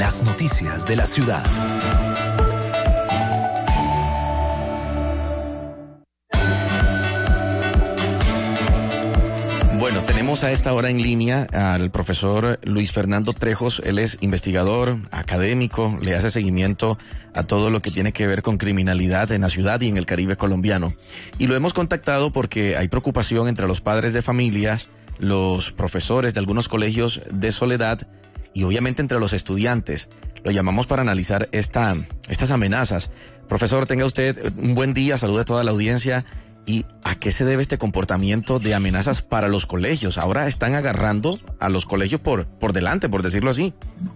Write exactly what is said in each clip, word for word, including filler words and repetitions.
las noticias de la ciudad. Bueno, tenemos a esta hora en línea al profesor Luis Fernando Trejos. Él es investigador, académico, le hace seguimiento a todo lo que tiene que ver con criminalidad en la ciudad y en el Caribe colombiano. Y lo hemos contactado porque hay preocupación entre los padres de familias, los profesores de algunos colegios de Soledad y obviamente entre los estudiantes. Lo llamamos para analizar esta, estas amenazas. Profesor, tenga usted un buen día, salude a toda la audiencia. ¿Y a qué se debe este comportamiento de amenazas para los colegios? Ahora están agarrando a los colegios por, por delante, por decirlo así.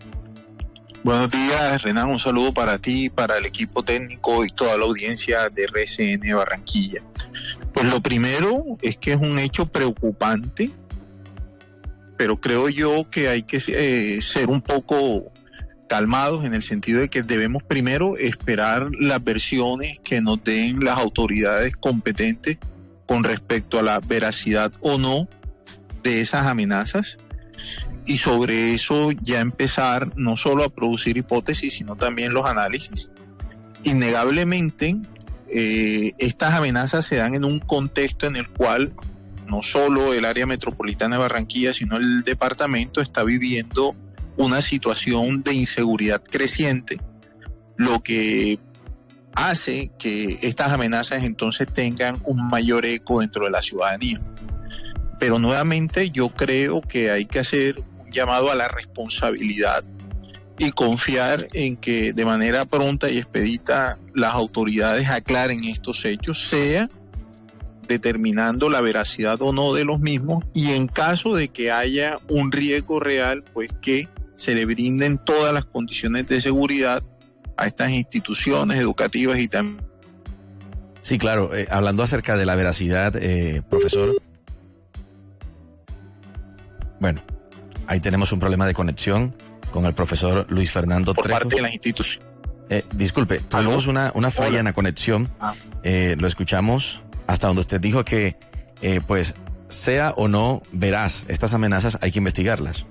Buenos días, Renan, un saludo para ti, para el equipo técnico y toda la audiencia de R C N Barranquilla. Pues lo primero es que es un hecho preocupante, pero creo yo que hay que eh, ser un poco calmados en el sentido de que debemos primero esperar las versiones que nos den las autoridades competentes con respecto a la veracidad o no de esas amenazas y sobre eso ya empezar no solo a producir hipótesis sino también los análisis. Innegablemente eh, estas amenazas se dan en un contexto en el cual no solo el área metropolitana de Barranquilla sino el departamento está viviendo una situación de inseguridad creciente, lo que hace que estas amenazas entonces tengan un mayor eco dentro de la ciudadanía. Pero nuevamente yo creo que hay que hacer un llamado a la responsabilidad y confiar en que de manera pronta y expedita las autoridades aclaren estos hechos, sea determinando la veracidad o no de los mismos, y en caso de que haya un riesgo real, pues que se le brinden todas las condiciones de seguridad a estas instituciones educativas y también. Sí, claro, eh, hablando acerca de la veracidad, eh, profesor. Bueno, ahí tenemos un problema de conexión con el profesor Luis Fernando por Trejos. parte de las instituciones. Eh, disculpe, tuvimos una, una falla Hola. en la conexión. Ah. Eh, lo escuchamos hasta donde usted dijo que, eh, pues, sea o no veraz estas amenazas, hay que investigarlas.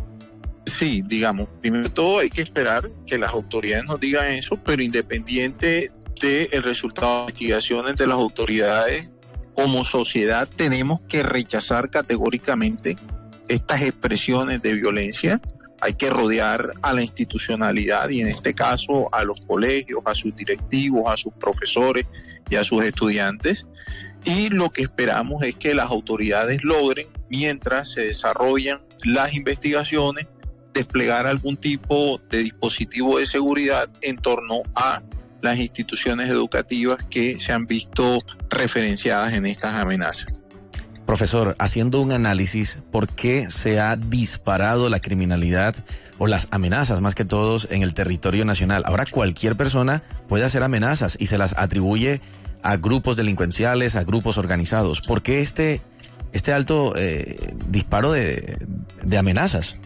Sí, digamos, primero de todo hay que esperar que las autoridades nos digan eso, pero independiente del resultado de investigaciones de las autoridades, como sociedad tenemos que rechazar categóricamente estas expresiones de violencia. Hay que rodear a la institucionalidad y en este caso a los colegios, a sus directivos, a sus profesores y a sus estudiantes. Y lo que esperamos es que las autoridades logren, mientras se desarrollan las investigaciones, desplegar algún tipo de dispositivo de seguridad en torno a las instituciones educativas que se han visto referenciadas en estas amenazas. Profesor, haciendo un análisis, ¿por qué se ha disparado la criminalidad o las amenazas más que todos en el territorio nacional? Ahora cualquier persona puede hacer amenazas y se las atribuye a grupos delincuenciales, a grupos organizados. ¿Por qué este, este alto eh, disparo de, de amenazas?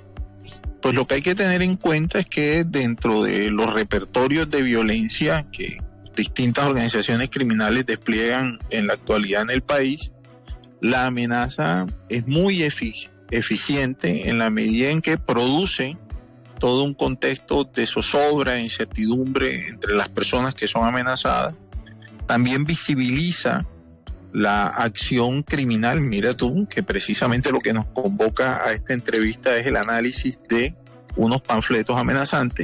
Pues lo que hay que tener en cuenta es que dentro de los repertorios de violencia que distintas organizaciones criminales despliegan en la actualidad en el país, la amenaza es muy efic- eficiente en la medida en que produce todo un contexto de zozobra e incertidumbre entre las personas que son amenazadas. También visibiliza la acción criminal. Mira tú, que precisamente lo que nos convoca a esta entrevista es el análisis de unos panfletos amenazantes.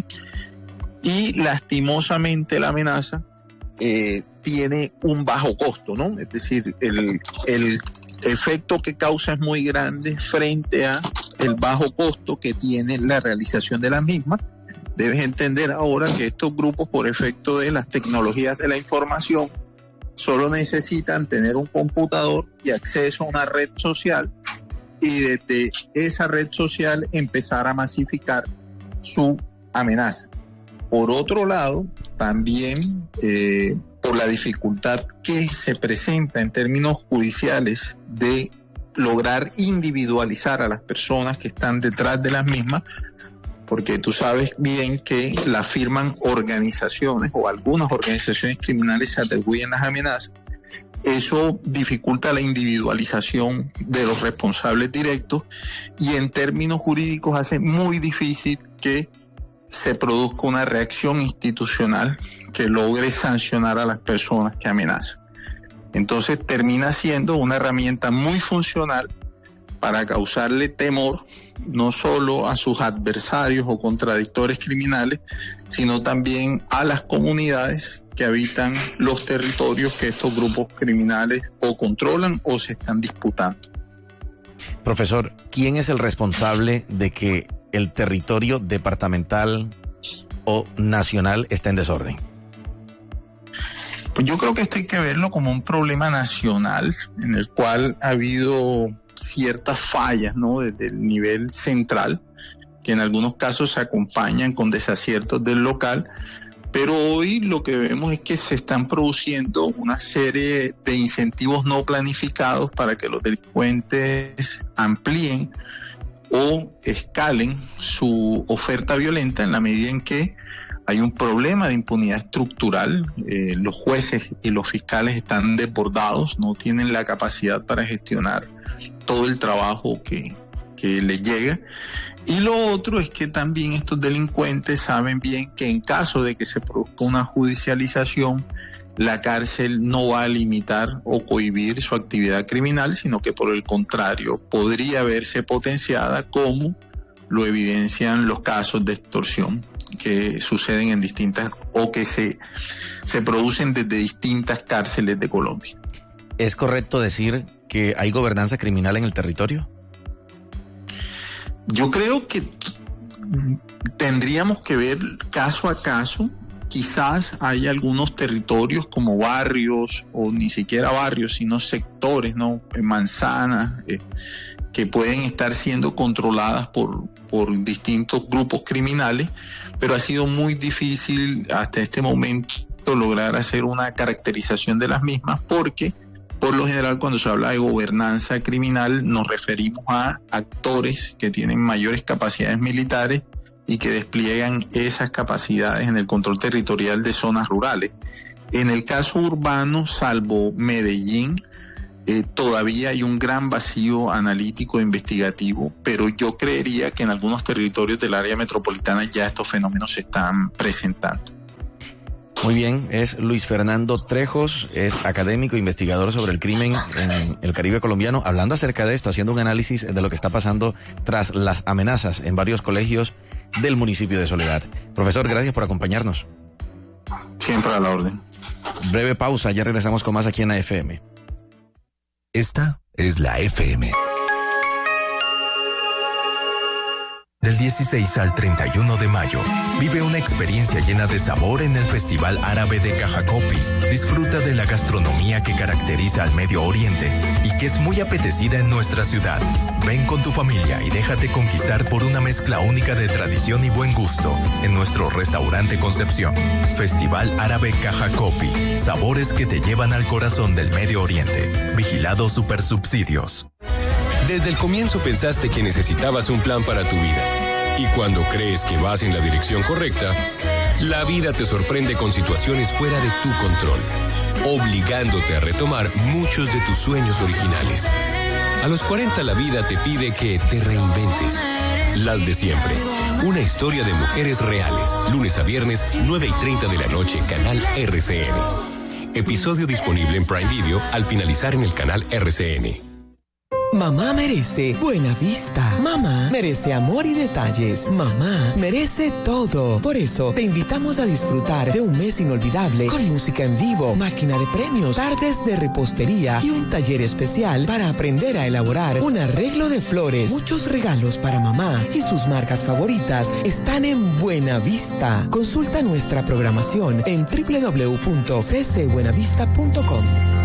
Y lastimosamente la amenaza eh, tiene un bajo costo, ¿no? Es decir, el, el efecto que causa es muy grande frente a el bajo costo que tiene la realización de las mismas. Debes entender ahora que estos grupos, por efecto de las tecnologías de la información, solo necesitan tener un computador y acceso a una red social y desde esa red social empezar a masificar su amenaza. Por otro lado, también eh, por la dificultad que se presenta en términos judiciales de lograr individualizar a las personas que están detrás de las mismas, porque tú sabes bien que la firman organizaciones o algunas organizaciones criminales se atribuyen las amenazas. Eso dificulta la individualización de los responsables directos y en términos jurídicos hace muy difícil que se produzca una reacción institucional que logre sancionar a las personas que amenazan. Entonces termina siendo una herramienta muy funcional para causarle temor no solo a sus adversarios o contradictores criminales, sino también a las comunidades que habitan los territorios que estos grupos criminales o controlan o se están disputando. Profesor, ¿quién es el responsable de que el territorio departamental o nacional esté en desorden? Pues yo creo que esto hay que verlo como un problema nacional en el cual ha habido ciertas fallas, ¿no?, desde el nivel central, que en algunos casos se acompañan con desaciertos del local, pero hoy lo que vemos es que se están produciendo una serie de incentivos no planificados para que los delincuentes amplíen o escalen su oferta violenta en la medida en que hay un problema de impunidad estructural. Eh, los jueces y los fiscales están desbordados, no tienen la capacidad para gestionar todo el trabajo que, que les llega. Y lo otro es que también estos delincuentes saben bien que en caso de que se produzca una judicialización, la cárcel no va a limitar o cohibir su actividad criminal, sino que por el contrario podría verse potenciada, como lo evidencian los casos de extorsión que suceden en distintas o que se, se producen desde distintas cárceles de Colombia. ¿Es correcto decir que hay gobernanza criminal en el territorio? Yo creo que tendríamos que ver caso a caso. Quizás hay algunos territorios como barrios, o ni siquiera barrios, sino sectores, ¿no?, manzanas, eh, que pueden estar siendo controladas por, por distintos grupos criminales, pero ha sido muy difícil hasta este momento lograr hacer una caracterización de las mismas, porque por lo general cuando se habla de gobernanza criminal nos referimos a actores que tienen mayores capacidades militares y que despliegan esas capacidades en el control territorial de zonas rurales. En el caso urbano, salvo Medellín, eh, todavía hay un gran vacío analítico e investigativo, pero yo creería que en algunos territorios del área metropolitana ya estos fenómenos se están presentando. Muy bien, es Luis Fernando Trejos, es académico, investigador sobre el crimen en el Caribe colombiano, hablando acerca de esto, haciendo un análisis de lo que está pasando tras las amenazas en varios colegios del municipio de Soledad. Profesor, gracias por acompañarnos. Siempre a la orden. Breve pausa, ya regresamos con más aquí en la F M. Esta es la F M. Del dieciséis al treinta y uno de mayo, vive una experiencia llena de sabor en el Festival Árabe de Cajacopi. Disfruta de la gastronomía que caracteriza al Medio Oriente y que es muy apetecida en nuestra ciudad. Ven con tu familia y déjate conquistar por una mezcla única de tradición y buen gusto en nuestro restaurante Concepción. Festival Árabe Cajacopi. Sabores que te llevan al corazón del Medio Oriente. Vigilado Supersubsidios. Desde el comienzo pensaste que necesitabas un plan para tu vida. Y cuando crees que vas en la dirección correcta, la vida te sorprende con situaciones fuera de tu control, obligándote a retomar muchos de tus sueños originales. A los cuarenta la vida te pide que te reinventes. Las de siempre. Una historia de mujeres reales. Lunes a viernes, nueve y treinta de la noche, canal R C N. Episodio disponible en Prime Video al finalizar en el canal R C N. Mamá merece buena vista. Mamá merece amor y detalles. Mamá merece todo. Por eso te invitamos a disfrutar de un mes inolvidable con música en vivo, máquina de premios, tardes de repostería y un taller especial para aprender a elaborar un arreglo de flores. Muchos regalos para mamá y sus marcas favoritas están en Buena Vista. Consulta nuestra programación en doble u doble u doble u punto c c buenavista punto com.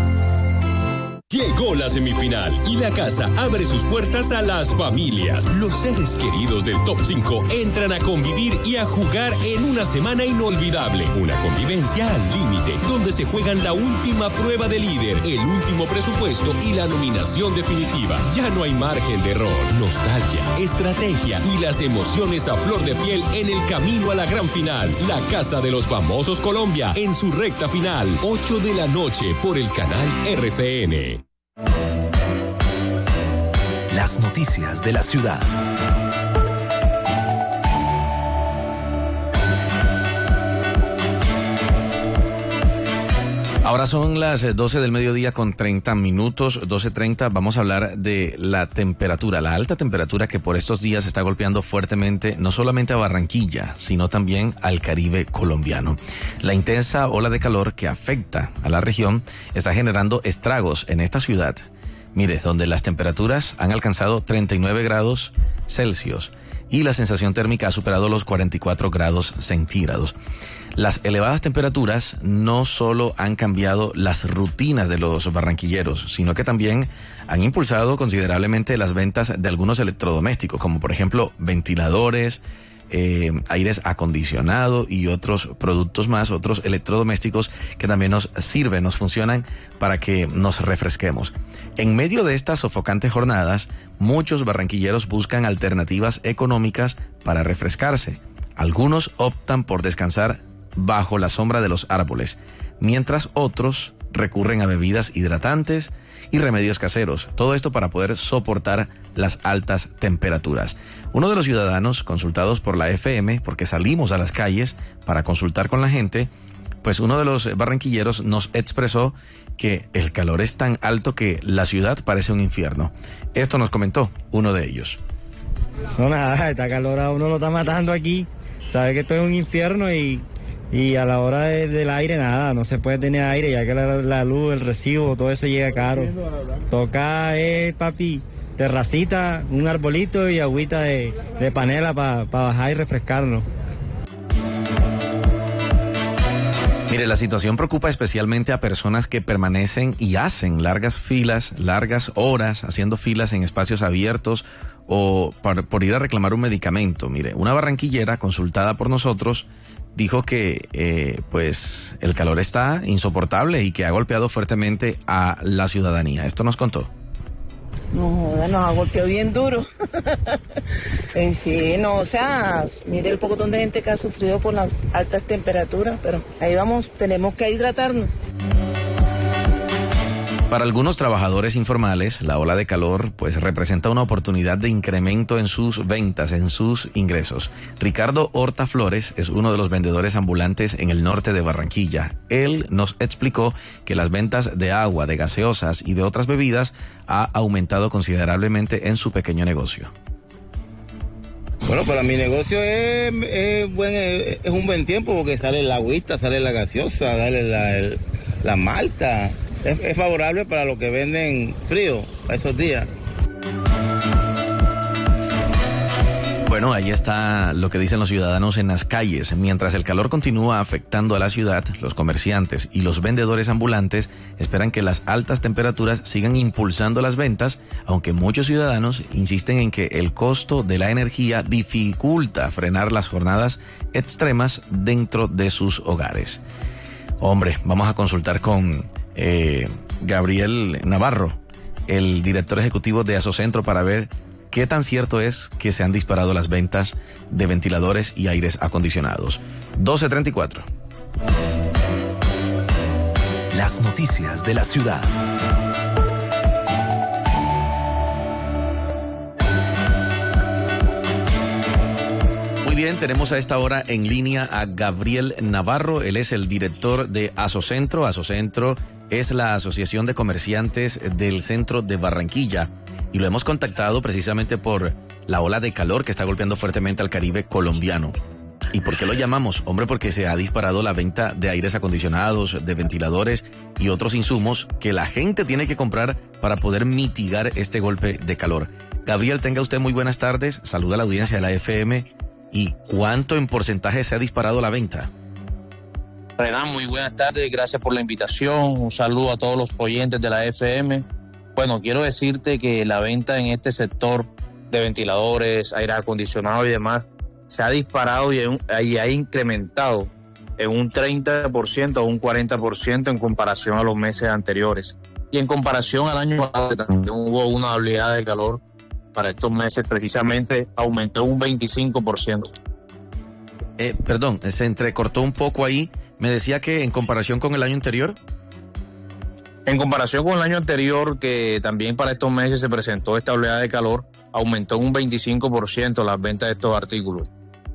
Llegó la semifinal y la casa abre sus puertas a las familias. Los seres queridos del top cinco entran a convivir y a jugar en una semana inolvidable. Una convivencia al límite, donde se juegan la última prueba de líder, el último presupuesto y la nominación definitiva. Ya no hay margen de error, nostalgia, estrategia y las emociones a flor de piel en el camino a la gran final. La Casa de los Famosos Colombia en su recta final, ocho de la noche por el canal R C N. Las noticias de la ciudad. Ahora son las doce del mediodía con treinta minutos, doce treinta. Vamos a hablar de la temperatura, la alta temperatura que por estos días está golpeando fuertemente no solamente a Barranquilla, sino también al Caribe colombiano. La intensa ola de calor que afecta a la región está generando estragos en esta ciudad. Mire, donde las temperaturas han alcanzado treinta y nueve grados Celsius y la sensación térmica ha superado los cuarenta y cuatro grados centígrados. Las elevadas temperaturas no solo han cambiado las rutinas de los barranquilleros, sino que también han impulsado considerablemente las ventas de algunos electrodomésticos, como por ejemplo ventiladores, eh, aires acondicionados y otros productos más, otros electrodomésticos que también nos sirven, nos funcionan para que nos refresquemos. En medio de estas sofocantes jornadas, muchos barranquilleros buscan alternativas económicas para refrescarse. Algunos optan por descansar bajo la sombra de los árboles, mientras otros recurren a bebidas hidratantes y remedios caseros. Todo esto para poder soportar las altas temperaturas. Uno de los ciudadanos consultados por la F M, porque salimos a las calles para consultar con la gente, pues uno de los barranquilleros nos expresó que el calor es tan alto que la ciudad parece un infierno. Esto nos comentó uno de ellos. No, nada, esta calor a uno lo está matando aquí. Sabe que esto es un infierno y, y a la hora de, del aire, nada, no se puede tener aire, ya que la, la luz, el recibo, todo eso llega caro. Toca, eh, papi, terracita, un arbolito y agüita de, de panela para pa bajar y refrescarnos. Mire, la situación preocupa especialmente a personas que permanecen y hacen largas filas, largas horas, haciendo filas en espacios abiertos o por, por ir a reclamar un medicamento. Mire, una barranquillera consultada por nosotros dijo que eh, pues el calor está insoportable y que ha golpeado fuertemente a la ciudadanía. Esto nos contó. No joda, nos ha golpeado bien duro. En sí, no, o sea, mire el pocotón de gente que ha sufrido por las altas temperaturas, pero ahí vamos, tenemos que hidratarnos. Para algunos trabajadores informales, la ola de calor pues representa una oportunidad de incremento en sus ventas, en sus ingresos. Ricardo Horta Flores es uno de los vendedores ambulantes en el norte de Barranquilla. Él nos explicó que las ventas de agua, de gaseosas y de otras bebidas ha aumentado considerablemente en su pequeño negocio. Bueno, para mi negocio es, es, buen, es un buen tiempo porque sale la agüita, sale la gaseosa, sale la, el, la malta. Es, es favorable para los que venden frío a esos días. Bueno, ahí está lo que dicen los ciudadanos en las calles. Mientras el calor continúa afectando a la ciudad, los comerciantes y los vendedores ambulantes esperan que las altas temperaturas sigan impulsando las ventas, aunque muchos ciudadanos insisten en que el costo de la energía dificulta frenar las jornadas extremas dentro de sus hogares. Hombre, vamos a consultar con eh, Gabriel Navarro, el director ejecutivo de Asocentro, para ver qué tan cierto es que se han disparado las ventas de ventiladores y aires acondicionados. doce treinta y cuatro. Las noticias de la ciudad. Muy bien, tenemos a esta hora en línea a Gabriel Navarro. Él es el director de Asocentro. Asocentro es la Asociación de Comerciantes del Centro de Barranquilla. Y lo hemos contactado precisamente por la ola de calor que está golpeando fuertemente al Caribe colombiano. ¿Y por qué lo llamamos? Hombre, porque se ha disparado la venta de aires acondicionados, de ventiladores y otros insumos que la gente tiene que comprar para poder mitigar este golpe de calor. Gabriel, tenga usted muy buenas tardes. Saluda a la audiencia de la F M. ¿Y cuánto en porcentaje se ha disparado la venta? Renan, muy buenas tardes. Gracias por la invitación. Un saludo a todos los oyentes de la F M. Bueno, quiero decirte que la venta en este sector de ventiladores, aire acondicionado y demás se ha disparado y, y ha incrementado en un treinta por ciento o un cuarenta por ciento en comparación a los meses anteriores. Y en comparación al año pasado también hubo una oleada de calor para estos meses, precisamente aumentó un veinticinco por ciento. Eh, perdón, se entrecortó un poco ahí. Me decía que en comparación con el año anterior... En comparación con el año anterior, que también para estos meses se presentó esta oleada de calor, aumentó un veinticinco por ciento las ventas de estos artículos.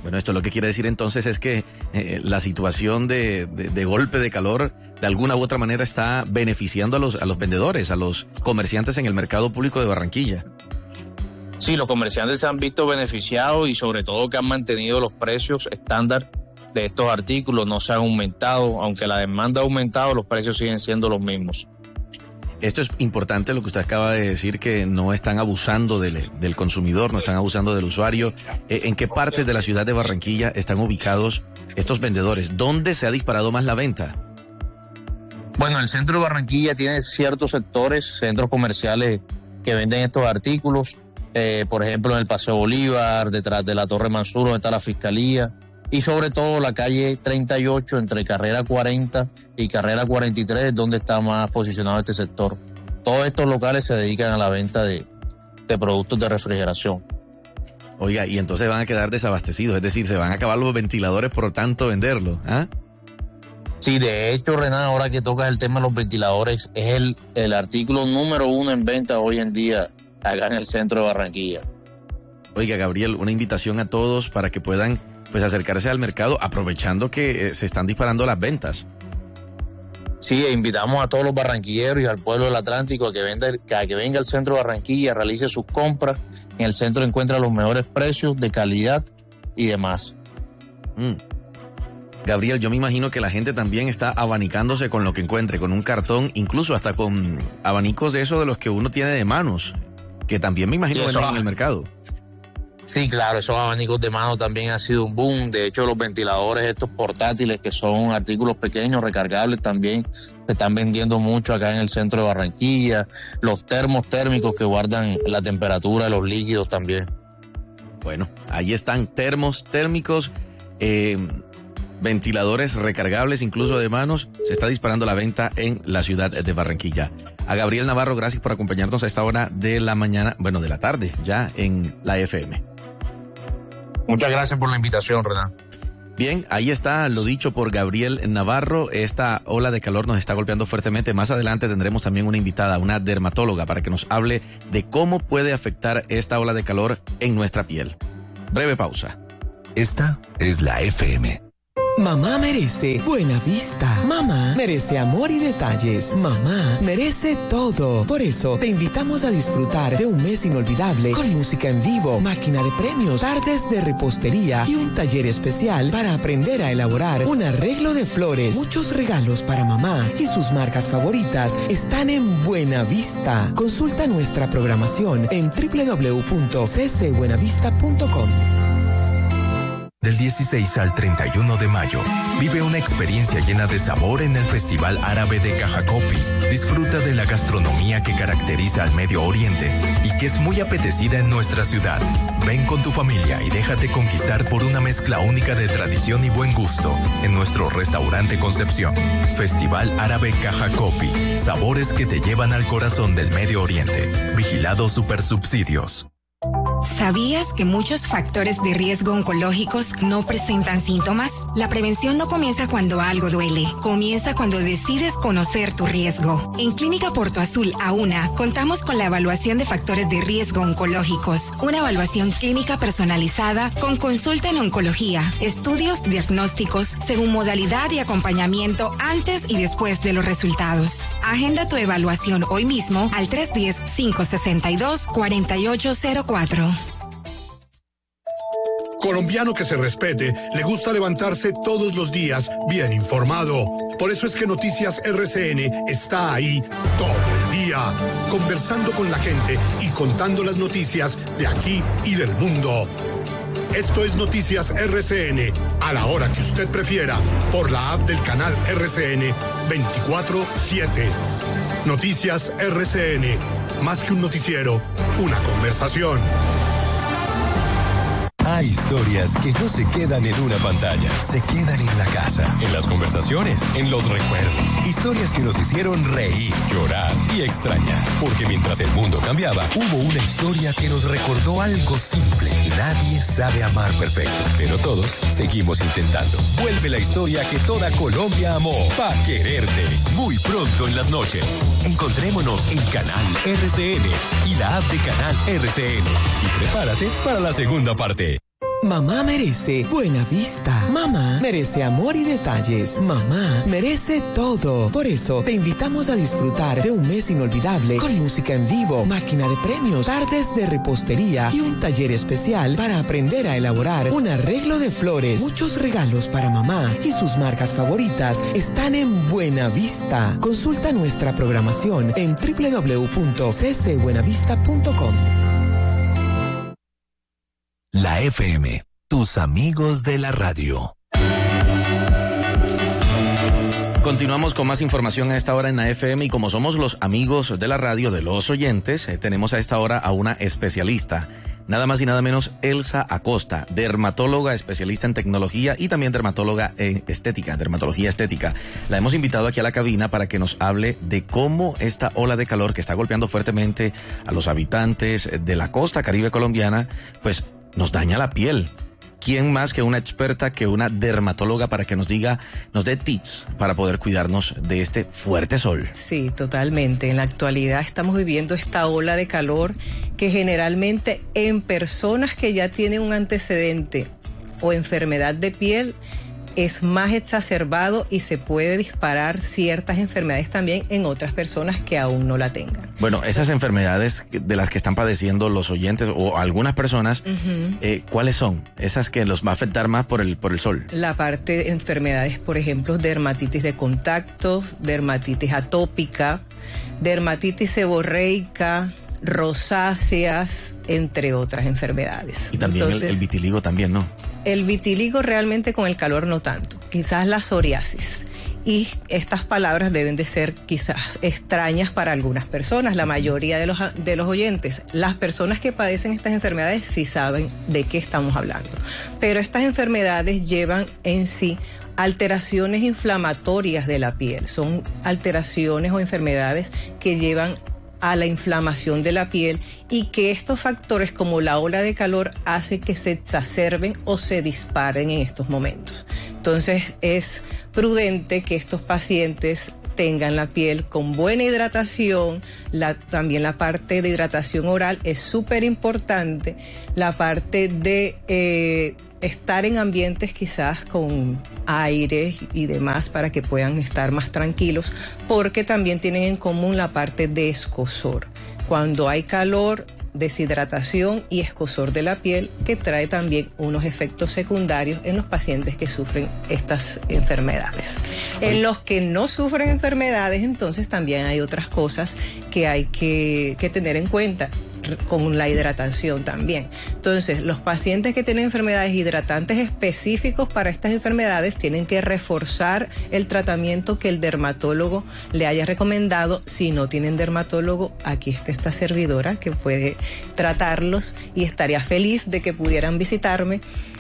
Bueno, esto lo que quiere decir entonces es que eh, la situación de, de, de golpe de calor de alguna u otra manera está beneficiando a los, a los vendedores, a los comerciantes en el mercado público de Barranquilla. Sí, los comerciantes se han visto beneficiados y sobre todo que han mantenido los precios estándar de estos artículos, no se han aumentado, aunque la demanda ha aumentado, los precios siguen siendo los mismos. Esto es importante lo que usted acaba de decir, que no están abusando del, del consumidor, no están abusando del usuario. ¿En qué partes de la ciudad de Barranquilla están ubicados estos vendedores? ¿Dónde se ha disparado más la venta? Bueno, el centro de Barranquilla tiene ciertos sectores, centros comerciales que venden estos artículos, eh, por ejemplo en el Paseo Bolívar, detrás de la Torre Mansur, donde está la Fiscalía, y sobre todo la calle treinta y ocho, entre Carrera cuarenta y Carrera cuarenta y tres, donde está más posicionado este sector. Todos estos locales se dedican a la venta de, de productos de refrigeración. Oiga, y entonces van a quedar desabastecidos, es decir, se van a acabar los ventiladores por tanto venderlo, ¿ah? Sí, de hecho, Renan, ahora que tocas el tema de los ventiladores, es el, el artículo número uno en venta hoy en día acá en el centro de Barranquilla. Oiga, Gabriel, una invitación a todos para que puedan pues acercarse al mercado, aprovechando que eh, se están disparando las ventas. Sí, invitamos a todos los barranquilleros y al pueblo del Atlántico a que, venda, a que venga al centro de Barranquilla, realice sus compras. En el centro encuentra los mejores precios de calidad y demás. Mm. Gabriel, yo me imagino que la gente también está abanicándose con lo que encuentre, con un cartón, incluso hasta con abanicos de esos de los que uno tiene de manos, que también me imagino sí, venden en el mercado. Sí, claro, esos abanicos de mano también ha sido un boom. De hecho, los ventiladores estos portátiles, que son artículos pequeños, recargables, también se están vendiendo mucho acá en el centro de Barranquilla. Los termos térmicos que guardan la temperatura de los líquidos también. Bueno, ahí están termos térmicos, eh, ventiladores recargables, incluso de manos. Se está disparando la venta en la ciudad de Barranquilla. A Gabriel Navarro, gracias por acompañarnos a esta hora de la mañana, bueno, de la tarde, ya en la F M. Muchas gracias por la invitación, Renan. Bien, ahí está lo dicho por Gabriel Navarro. Esta ola de calor nos está golpeando fuertemente. Más adelante tendremos también una invitada, una dermatóloga, para que nos hable de cómo puede afectar esta ola de calor en nuestra piel. Breve pausa. Esta es la F M. Mamá merece buena vista. Mamá merece amor y detalles. Mamá merece todo. Por eso te invitamos a disfrutar de un mes inolvidable con música en vivo, máquina de premios, tardes de repostería y un taller especial para aprender a elaborar un arreglo de flores. Muchos regalos para mamá y sus marcas favoritas están en Buena Vista. Consulta nuestra programación en doble u doble u doble u punto c c buenavista punto com. Del dieciséis al treinta y uno de mayo, vive una experiencia llena de sabor en el Festival Árabe de Cajacopi. Disfruta de la gastronomía que caracteriza al Medio Oriente y que es muy apetecida en nuestra ciudad. Ven con tu familia y déjate conquistar por una mezcla única de tradición y buen gusto en nuestro restaurante Concepción. Festival Árabe Cajacopi. Sabores que te llevan al corazón del Medio Oriente. Vigilado Supersubsidios. ¿Sabías que muchos factores de riesgo oncológicos no presentan síntomas? La prevención no comienza cuando algo duele, comienza cuando decides conocer tu riesgo. En Clínica Porto Azul AUNA contamos con la evaluación de factores de riesgo oncológicos, una evaluación clínica personalizada con consulta en oncología, estudios diagnósticos según modalidad y acompañamiento antes y después de los resultados. Agenda tu evaluación hoy mismo al tres uno cero, cinco seis dos, cuatro ocho cero cuatro. Colombiano que se respete, le gusta levantarse todos los días bien informado. Por eso es que Noticias R C N está ahí todo el día, conversando con la gente y contando las noticias de aquí y del mundo. Esto es Noticias R C N, a la hora que usted prefiera, por la app del canal R C N veinticuatro siete. Noticias R C N, más que un noticiero, una conversación. Hay historias que no se quedan en una pantalla, se quedan en la casa, en las conversaciones, en los recuerdos. Historias que nos hicieron reír, llorar y extrañar. Porque mientras el mundo cambiaba, hubo una historia que nos recordó algo simple. Nadie sabe amar perfecto, pero todos seguimos intentando. Vuelve la historia que toda Colombia amó, Pa' Quererte. Muy pronto en las noches. Encontrémonos en Canal R C N y la app de Canal R C N. Y prepárate para la segunda parte. Mamá merece buena vista. Mamá merece amor y detalles. Mamá merece todo. Por eso te invitamos a disfrutar de un mes inolvidable con música en vivo, máquina de premios, tardes de repostería y un taller especial para aprender a elaborar un arreglo de flores. Muchos regalos para mamá y sus marcas favoritas están en Buena Vista. Consulta nuestra programación en doble u doble u doble u punto c c buenavista punto com. La F M, tus amigos de la radio. Continuamos con más información a esta hora en la F M y como somos los amigos de la radio, de los oyentes, eh, tenemos a esta hora a una especialista, nada más y nada menos Elsa Acosta, dermatóloga, especialista en tecnología y también dermatóloga en estética, dermatología estética. La hemos invitado aquí a la cabina para que nos hable de cómo esta ola de calor que está golpeando fuertemente a los habitantes de la costa caribe colombiana, pues nos daña la piel. ¿Quién más que una experta, que una dermatóloga para que nos diga, nos dé tips para poder cuidarnos de este fuerte sol? Sí, totalmente. En la actualidad estamos viviendo esta ola de calor que generalmente en personas que ya tienen un antecedente o enfermedad de piel es más exacerbado y se puede disparar ciertas enfermedades también en otras personas que aún no la tengan. Bueno, esas enfermedades de las que están padeciendo los oyentes o algunas personas, uh-huh. eh, ¿cuáles son? Esas que los va a afectar más por el, por el sol. La parte de enfermedades, por ejemplo, dermatitis de contacto, dermatitis atópica, dermatitis seborreica, rosáceas, entre otras enfermedades. Y también Entonces, el, el vitiligo también, ¿no? El vitiligo realmente con el calor no tanto, quizás la psoriasis. Y estas palabras deben de ser quizás extrañas para algunas personas, la mayoría de los, de los oyentes. Las personas que padecen estas enfermedades sí saben de qué estamos hablando. Pero estas enfermedades llevan en sí alteraciones inflamatorias de la piel. Son alteraciones o enfermedades que llevan a la inflamación de la piel y que estos factores como la ola de calor hace que se exacerben o se disparen en estos momentos. Entonces es prudente que estos pacientes tengan la piel con buena hidratación, la, también la parte de hidratación oral es súper importante, la parte de eh, estar en ambientes quizás con aire y demás para que puedan estar más tranquilos, porque también tienen en común la parte de escozor. Cuando hay calor, deshidratación y escozor de la piel, que trae también unos efectos secundarios en los pacientes que sufren estas enfermedades. En los que no sufren enfermedades, entonces también hay otras cosas que hay que, que tener en cuenta con la hidratación también. Entonces, los pacientes que tienen enfermedades hidratantes específicos para estas enfermedades tienen que reforzar el tratamiento que el dermatólogo le haya recomendado. Si no tienen dermatólogo, aquí está esta servidora que puede tratarlos y estaría feliz de que pudieran visitarme.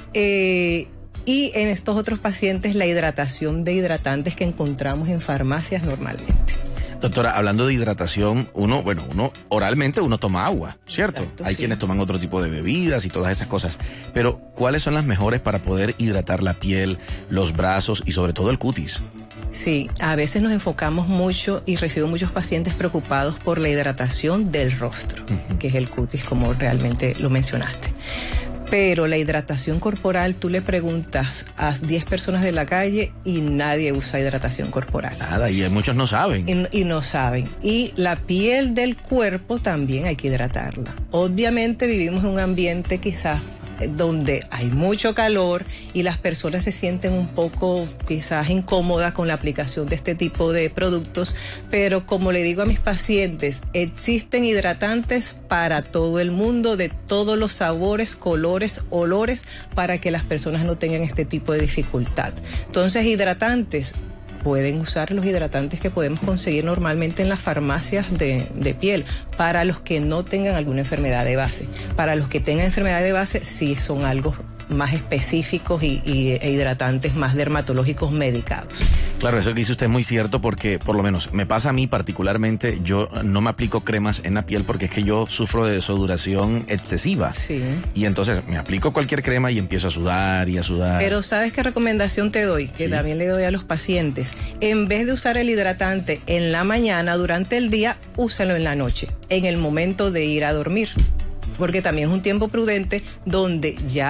Eh, y en estos otros pacientes, la hidratación de hidratantes que encontramos en farmacias normalmente. Doctora, hablando de hidratación, uno, bueno, uno oralmente uno toma agua, ¿cierto? Exacto, Hay sí. quienes toman otro tipo de bebidas y todas esas cosas. Pero, ¿cuáles son las mejores para poder hidratar la piel, los brazos y sobre todo el cutis? Sí, a veces nos enfocamos mucho y recibo muchos pacientes preocupados por la hidratación del rostro, uh-huh. que es el cutis, como realmente lo mencionaste. Pero la hidratación corporal, tú le preguntas a diez personas de la calle y nadie usa hidratación corporal. Nada, y muchos no saben. Y, y no saben. Y la piel del cuerpo también hay que hidratarla. Obviamente vivimos en un ambiente quizás donde hay mucho calor y las personas se sienten un poco quizás incómodas con la aplicación de este tipo de productos, pero como le digo a mis pacientes, existen hidratantes para todo el mundo, de todos los sabores, colores, olores, para que las personas no tengan este tipo de dificultad. Entonces, hidratantes, pueden usar los hidratantes que podemos conseguir normalmente en las farmacias de, de piel, para los que no tengan alguna enfermedad de base. Para los que tengan enfermedad de base, sí son algo más específicos y, y e hidratantes más dermatológicos medicados. Claro, eso que dice usted es muy cierto, porque por lo menos me pasa a mí particularmente, yo no me aplico cremas en la piel porque es que yo sufro de sudoración excesiva. Sí. Y entonces me aplico cualquier crema y empiezo a sudar y a sudar. Pero ¿sabes qué recomendación te doy? Que sí. también le doy a los pacientes. En vez de usar el hidratante en la mañana, durante el día, úsalo en la noche, en el momento de ir a dormir. Porque también es un tiempo prudente donde ya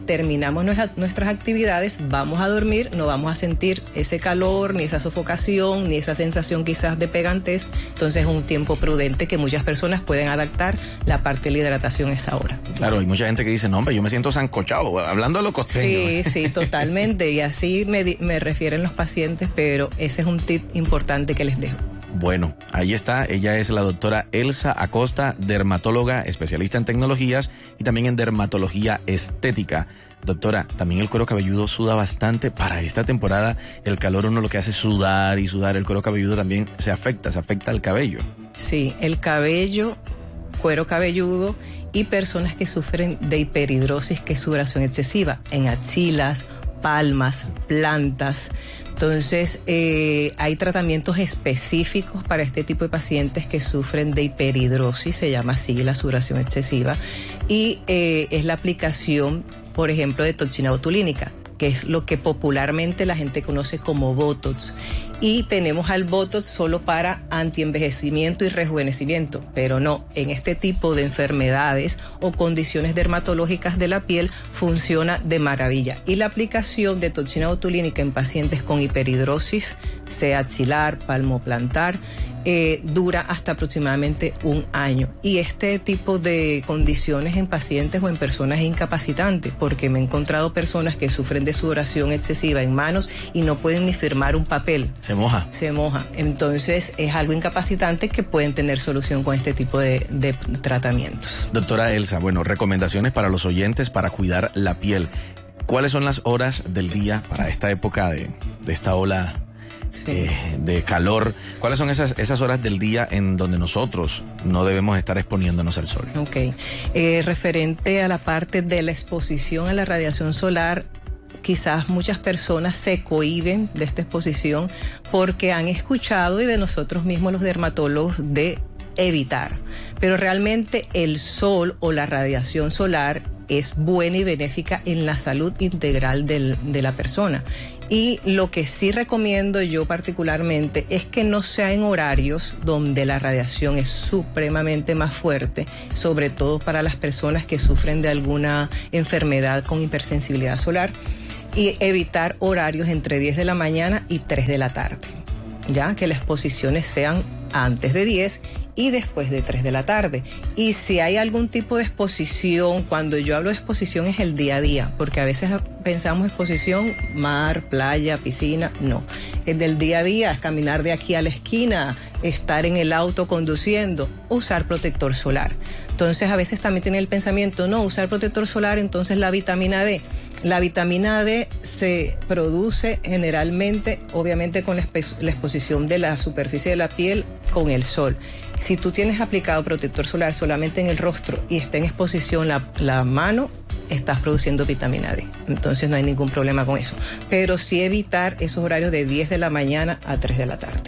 terminamos nuestras actividades, vamos a dormir, no vamos a sentir ese calor, ni esa sofocación, ni esa sensación quizás de pegantez. Entonces es un tiempo prudente que muchas personas pueden adaptar la parte de la hidratación a esa hora. Claro, hay mucha gente que dice, no hombre, yo me siento sancochado, hablando de lo costeño. Sí, sí, totalmente, y así me, me refieren los pacientes, pero ese es un tip importante que les dejo. Bueno, ahí está, ella es la doctora Elsa Acosta, dermatóloga, especialista en tecnologías y también en dermatología estética. Doctora, también el cuero cabelludo suda bastante. Para esta temporada, el calor uno lo que hace es sudar y sudar. El cuero cabelludo también se afecta, se afecta al cabello. Sí, el cabello, cuero cabelludo y personas que sufren de hiperhidrosis, que es sudoración excesiva, en axilas, palmas, plantas. Entonces, eh, hay tratamientos específicos para este tipo de pacientes que sufren de hiperhidrosis, se llama así la sudoración excesiva, y eh, es la aplicación, por ejemplo, de toxina botulínica, que es lo que popularmente la gente conoce como Botox. Y tenemos al Botox solo para antienvejecimiento y rejuvenecimiento, pero no, en este tipo de enfermedades o condiciones dermatológicas de la piel funciona de maravilla. Y la aplicación de toxina botulínica en pacientes con hiperhidrosis, sea axilar, palmoplantar, eh, dura hasta aproximadamente un año. Y este tipo de condiciones en pacientes o en personas es incapacitante, porque me he encontrado personas que sufren de sudoración excesiva en manos y no pueden ni firmar un papel. Se moja. Se moja. Entonces es algo incapacitante que pueden tener solución con este tipo de, de tratamientos. Doctora Elsa, bueno, recomendaciones para los oyentes para cuidar la piel. ¿Cuáles son las horas del día para esta época de, de esta ola sí. eh, de calor? ¿Cuáles son esas, esas horas del día en donde nosotros no debemos estar exponiéndonos al sol? Ok. Eh, referente a la parte de la exposición a la radiación solar, quizás muchas personas se cohíben de esta exposición porque han escuchado, y de nosotros mismos los dermatólogos, de evitar. Pero realmente el sol o la radiación solar es buena y benéfica en la salud integral del, de la persona. Y lo que sí recomiendo yo particularmente es que no sea en horarios donde la radiación es supremamente más fuerte, sobre todo para las personas que sufren de alguna enfermedad con hipersensibilidad solar, y evitar horarios entre diez de la mañana y tres de la tarde, ya que las exposiciones sean antes de diez y después de tres de la tarde. Y si hay algún tipo de exposición, cuando yo hablo de exposición es el día a día, porque a veces pensamos exposición, mar, playa, piscina, no. El del día a día es caminar de aquí a la esquina, estar en el auto conduciendo, usar protector solar. Entonces a veces también tiene el pensamiento, no, usar protector solar, entonces la vitamina D. La vitamina D se produce generalmente, obviamente, con la, exp- la exposición de la superficie de la piel con el sol. Si tú tienes aplicado protector solar solamente en el rostro y está en exposición la, la mano, estás produciendo vitamina D. Entonces no hay ningún problema con eso. Pero sí evitar esos horarios de diez de la mañana a tres de la tarde.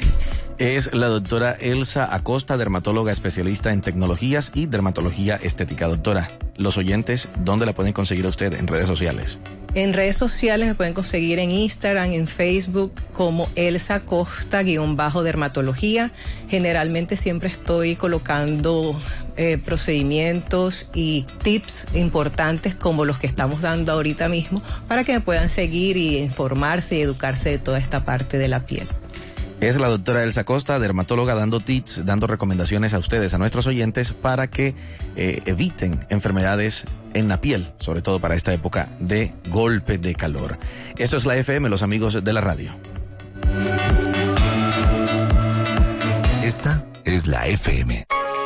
Es la doctora Elsa Acosta, dermatóloga especialista en tecnologías y dermatología estética. Doctora, los oyentes, ¿dónde la pueden conseguir a usted en redes sociales? En redes sociales me pueden conseguir en Instagram, en Facebook, como Elsa Acosta-dermatología. Generalmente siempre estoy colocando eh, procedimientos y tips importantes como los que estamos dando ahorita mismo, para que me puedan seguir y informarse y educarse de toda esta parte de la piel. Es la doctora Elsa Acosta, dermatóloga, dando tips, dando recomendaciones a ustedes, a nuestros oyentes, para que eh, eviten enfermedades en la piel, sobre todo para esta época de golpe de calor. Esto es la F M, los amigos de la radio. Esta es la F M.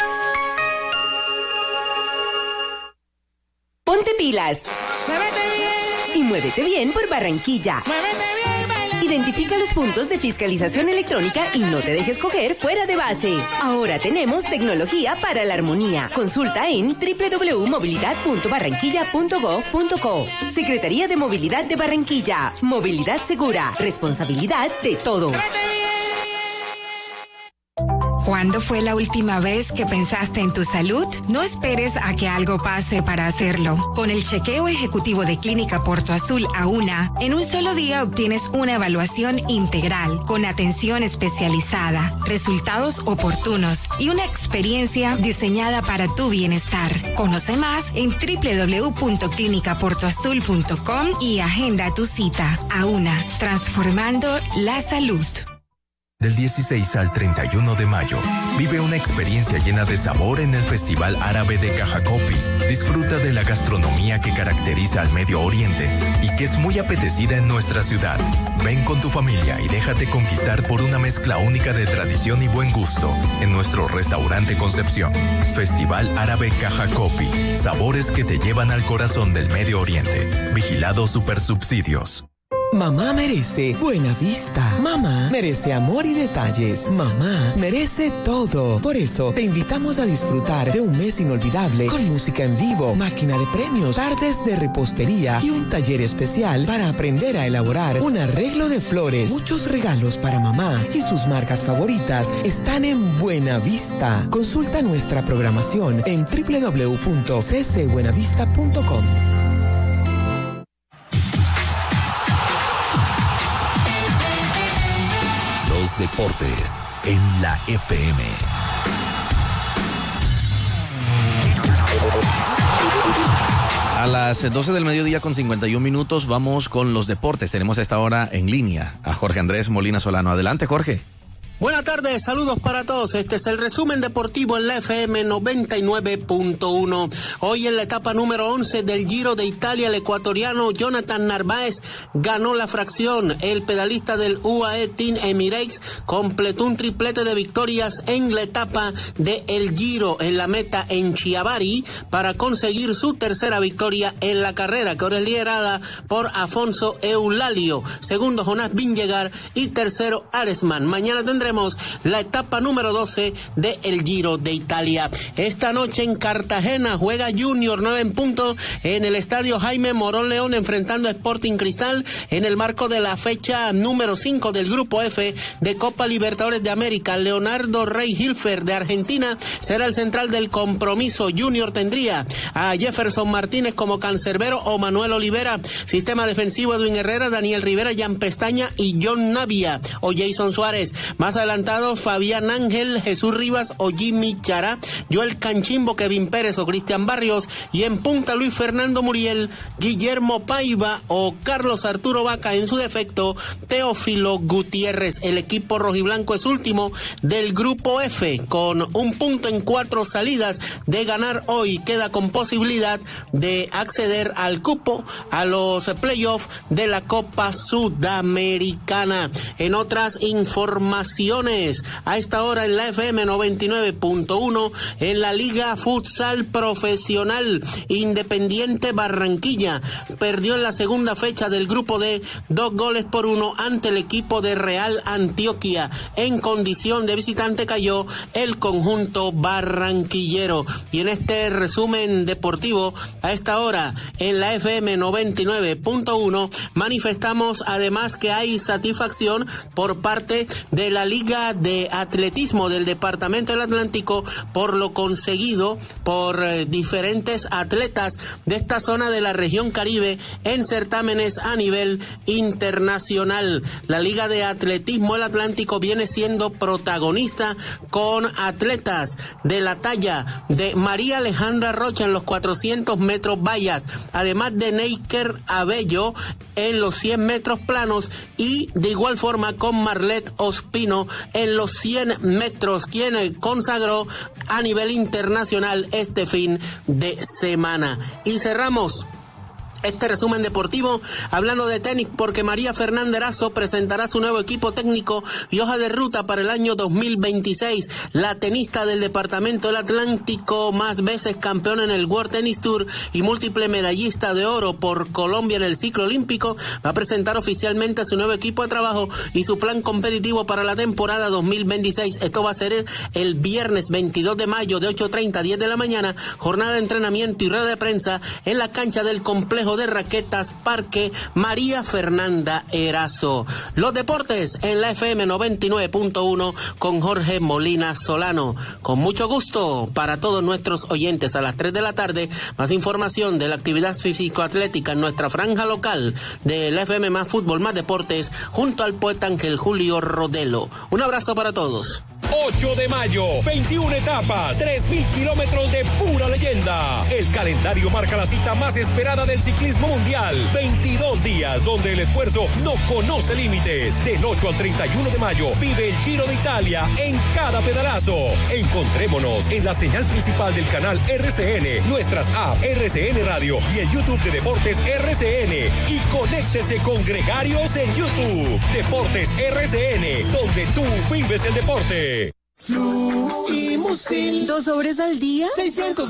Ponte pilas. ¡Muévete bien! Y muévete bien por Barranquilla. ¡Muévete bien, baila! Identifica los puntos de fiscalización electrónica y no te dejes coger fuera de base. Ahora tenemos tecnología para la armonía. Consulta en doble u doble u doble u punto movilidad punto barranquilla punto gov punto co. Secretaría de Movilidad de Barranquilla. Movilidad segura. Responsabilidad de todos. Juan ¿Cuándo fue la última vez que pensaste en tu salud? No esperes a que algo pase para hacerlo. Con el chequeo ejecutivo de Clínica Porto Azul AUNA, en un solo día obtienes una evaluación integral con atención especializada, resultados oportunos y una experiencia diseñada para tu bienestar. Conoce más en doble u doble u doble u punto clínica porto azul punto com y agenda tu cita. AUNA, transformando la salud. Del dieciséis al treinta y uno de mayo, vive una experiencia llena de sabor en el Festival Árabe de Cajacopi. Disfruta de la gastronomía que caracteriza al Medio Oriente y que es muy apetecida en nuestra ciudad. Ven con tu familia y déjate conquistar por una mezcla única de tradición y buen gusto en nuestro restaurante Concepción. Festival Árabe Cajacopi. Sabores que te llevan al corazón del Medio Oriente. Vigilado Supersubsidios. Mamá merece buena vista. Mamá merece amor y detalles. Mamá merece todo. Por eso te invitamos a disfrutar de un mes inolvidable con música en vivo, máquina de premios, tardes de repostería y un taller especial para aprender a elaborar un arreglo de flores. Muchos regalos para mamá y sus marcas favoritas están en Buena Vista. Consulta nuestra programación en doble u doble u doble u punto c c buenavista punto com. Deportes en la F M. A las doce del mediodía con cincuenta y un minutos vamos con los deportes. Tenemos a esta hora en línea a Jorge Andrés Molina Solano. Adelante, Jorge. Buenas tardes, saludos para todos. Este es el resumen deportivo en la F M noventa y nueve punto uno. Hoy en la etapa número once del Giro de Italia, el ecuatoriano Jonathan Narváez ganó la fracción. El pedalista del U A E Team Emirates completó un triplete de victorias en la etapa de el Giro en la meta en Chiavari para conseguir su tercera victoria en la carrera, que ahora es liderada por Afonso Eulalio, segundo Jonás Vingegaard y tercero Aresman. Mañana tendremos la etapa número doce de el Giro de Italia. Esta noche en Cartagena juega Junior nueve en punto en el estadio Jaime Morón León, enfrentando a Sporting Cristal en el marco de la fecha número cinco del Grupo F de Copa Libertadores de América. Leonardo Rey Hilfer de Argentina será el central del compromiso. Junior tendría a Jefferson Martínez como cancerbero o Manuel Olivera. Sistema defensivo: Edwin Herrera, Daniel Rivera, Jan Pestaña y John Navia o Jason Suárez. Más adelantado, Fabián Ángel, Jesús Rivas o Jimmy Chará, Joel Canchimbo, Kevin Pérez o Cristian Barrios, y en punta Luis Fernando Muriel, Guillermo Paiva o Carlos Arturo Vaca, en su defecto Teófilo Gutiérrez. El equipo rojiblanco es último del Grupo F con un punto en cuatro salidas. De ganar hoy queda con posibilidad de acceder al cupo a los playoffs de la Copa Sudamericana. En otras informaciones, a esta hora en la F M noventa y nueve punto uno, en la Liga Futsal Profesional, Independiente Barranquilla perdió en la segunda fecha del Grupo D dos goles por uno ante el equipo de Real Antioquia. En condición de visitante cayó el conjunto barranquillero. Y en este resumen deportivo, a esta hora en la F M noventa y nueve punto uno, manifestamos además que hay satisfacción por parte de la Liga de Atletismo del Departamento del Atlántico por lo conseguido por eh, diferentes atletas de esta zona de la región Caribe en certámenes a nivel internacional. La Liga de Atletismo del Atlántico viene siendo protagonista con atletas de la talla de María Alejandra Rocha en los cuatrocientos metros vallas, además de Neiker Abello en los cien metros planos, y de igual forma con Marlet Ospino en los cien metros, quien consagró a nivel internacional este fin de semana. Y cerramos este resumen deportivo hablando de tenis, porque María Fernanda Erazo presentará su nuevo equipo técnico y hoja de ruta para el año dos mil veintiséis. La tenista del Departamento del Atlántico, más veces campeona en el World Tennis Tour y múltiple medallista de oro por Colombia en el ciclo olímpico, va a presentar oficialmente su nuevo equipo de trabajo y su plan competitivo para la temporada dos mil veintiséis. Esto va a ser el, el viernes veintidós de mayo de ocho treinta a diez de la mañana, jornada de entrenamiento y rueda de prensa en la cancha del complejo Complejo de Raquetas Parque María Fernanda Erazo. Los deportes en la F M noventa y nueve punto uno con Jorge Molina Solano. Con mucho gusto para todos nuestros oyentes, a las tres de la tarde, más información de la actividad físico-atlética en nuestra franja local de la F M Más Fútbol Más Deportes, junto al poeta Ángel Julio Rodelo. Un abrazo para todos. ocho de mayo, veintiuna etapas, tres mil kilómetros de pura leyenda. El calendario marca la cita más esperada del ciclismo mundial. veintidós días donde el esfuerzo no conoce límites. Del ocho al treinta y uno de mayo, vive el Giro de Italia en cada pedalazo. Encontrémonos en la señal principal del canal R C N, nuestras apps R C N Radio y el YouTube de Deportes R C N. Y conéctese con Gregarios en YouTube. Deportes R C N, donde tú vives el deporte. Fluimusil. ¿Dos sobres al día? seiscientos